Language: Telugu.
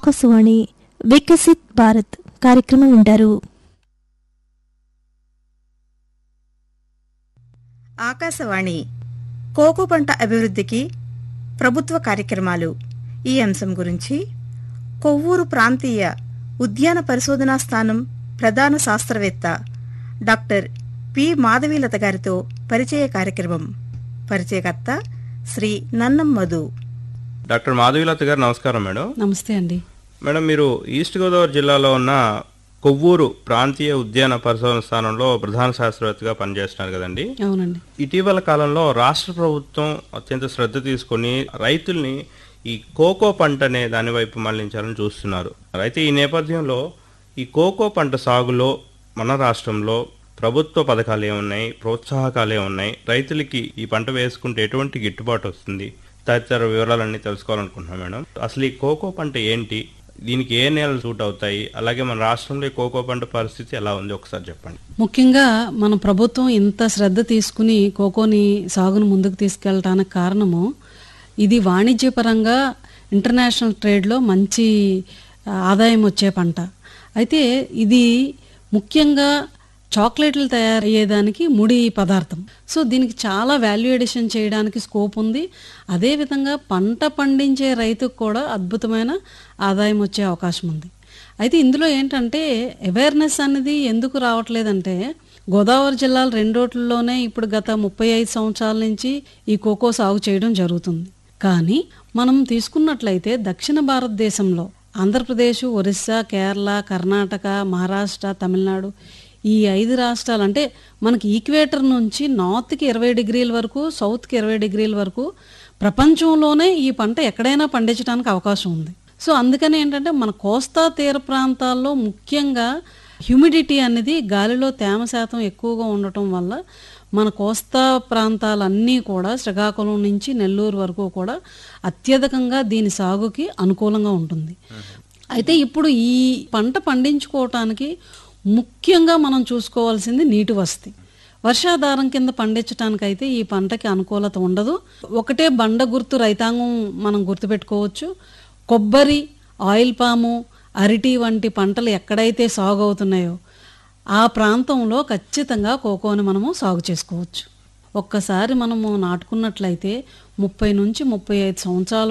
ఆకాశవాణి వికసిత్ భారత్ కార్యక్రమం వింటారు. ఆకాశవాణి కోకో పంట అభివృద్ధికి ప్రభుత్వ కార్యక్రమాలు ఈ అంశం గురించి కొవ్వూరు ప్రాంతీయ ఉద్యాన పరిశోధనా స్థానం ప్రధాన శాస్త్రవేత్త డాక్టర్ పి మాధవీలత గారితో పరిచయ కార్యక్రమం. పరిచయకర్త శ్రీ నన్నం మధు. డాక్టర్ మాధవీలత గారు నమస్కారం మేడం. నమస్తే అండి. మేడం, మీరు ఈస్ట్ గోదావరి జిల్లాలో ఉన్న కొవ్వూరు ప్రాంతీయ ఉద్యాన పరిశోధన స్థానంలో ప్రధాన శాస్త్రవేత్తగా పనిచేస్తున్నారు కదండి. అవునండి. ఇటీవల కాలంలో రాష్ట్ర ప్రభుత్వం అత్యంత శ్రద్ధ తీసుకుని రైతుల్ని ఈ కోకో పంట అనే దాని వైపు మళ్లించాలని చూస్తున్నారు. అయితే ఈ నేపథ్యంలో ఈ కోకో పంట సాగులో మన రాష్ట్రంలో ప్రభుత్వ పథకాలు ఏమున్నాయి, ప్రోత్సాహకాలు ఏమున్నాయి, రైతులకి ఈ పంట వేసుకుంటే ఎటువంటి గిట్టుబాటు వస్తుంది, తదితర వివరాలన్నీ తెలుసుకోవాలనుకుంటున్నాం మేడం. అసలు ఈ కోకో పంట ఏంటి, దీనికి ఏ నేలలు సూట్ అవుతాయి, అలాగే మన రాష్ట్రంలో ఈ కోకో పంట పరిస్థితి ఎలా ఉంది ఒకసారి చెప్పండి. ముఖ్యంగా మన ప్రభుత్వం ఇంత శ్రద్ధ తీసుకుని కోకోని సాగును ముందుకు తీసుకెళ్ళడానికి కారణము ఇది వాణిజ్యపరంగా ఇంటర్నేషనల్ ట్రేడ్లో మంచి ఆదాయం వచ్చే పంట. అయితే ఇది ముఖ్యంగా చాక్లెట్లు తయారయ్యేదానికి ముడి పదార్థం. సో దీనికి చాలా వాల్యూ ఎడిషన్ చేయడానికి స్కోప్ ఉంది. అదేవిధంగా పంట పండించే రైతుకు కూడా అద్భుతమైన ఆదాయం వచ్చే అవకాశం ఉంది. అయితే ఇందులో ఏంటంటే అవేర్నెస్ అనేది ఎందుకు రావట్లేదంటే, గోదావరి జిల్లాల రెండోట్లలోనే ఇప్పుడు గత 35 సంవత్సరాల నుంచి ఈ కోకో సాగు చేయడం జరుగుతుంది. కానీ మనం తీసుకున్నట్లయితే దక్షిణ భారతదేశంలో ఆంధ్రప్రదేశ్, ఒరిస్సా, కేరళ, కర్ణాటక, మహారాష్ట్ర, తమిళనాడు ఈ 5 రాష్ట్రాలు, అంటే మనకి ఈక్వేటర్ నుంచి నార్త్కి 20 డిగ్రీల వరకు, సౌత్కి 20 డిగ్రీల వరకు ప్రపంచంలోనే ఈ పంట ఎక్కడైనా పండించడానికి అవకాశం ఉంది. సో అందుకని ఏంటంటే మన కోస్తా తీర ప్రాంతాల్లో ముఖ్యంగా హ్యూమిడిటీ అనేది, గాలిలో తేమ శాతం ఎక్కువగా ఉండటం వల్ల మన కోస్తా ప్రాంతాలన్నీ కూడా శ్రీకాకుళం నుంచి నెల్లూరు వరకు కూడా అత్యధికంగా దీని సాగుకి అనుకూలంగా ఉంటుంది. అయితే ఇప్పుడు ఈ పంట పండించుకోవటానికి ముఖ్యంగా మనం చూసుకోవాల్సింది నీటి వసతి. వర్షాధారం కింద పండించడానికైతే ఈ పంటకి అనుకూలత ఉండదు. ఒకటే బండ గుర్తు రైతాంగం మనం గుర్తుపెట్టుకోవచ్చు. కొబ్బరి, ఆయిల్ పాము, అరటి వంటి పంటలు ఎక్కడైతే సాగు అవుతున్నాయో ఆ ప్రాంతంలో ఖచ్చితంగా కోకోని మనము సాగు చేసుకోవచ్చు. ఒక్కసారి మనము నాటుకున్నట్లయితే 30 నుంచి 35 సంవత్సరాల